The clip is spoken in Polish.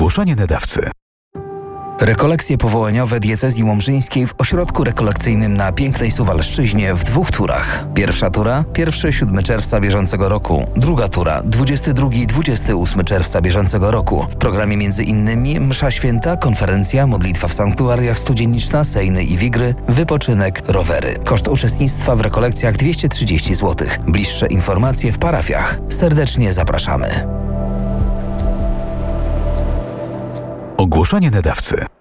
Ogłoszenie nadawcy. Rekolekcje powołaniowe diecezji łomżyńskiej w ośrodku rekolekcyjnym na Pięknej Suwalszczyźnie w 2 turach. Pierwsza tura 1-7 czerwca bieżącego roku, druga tura 22-28 czerwca bieżącego roku. W programie m.in. msza święta, konferencja, modlitwa w sanktuariach, studzienniczna, sejny i wigry, wypoczynek, rowery. Koszt uczestnictwa w rekolekcjach 230 zł. Bliższe informacje w parafiach. Serdecznie zapraszamy. Ogłoszenie nadawcy.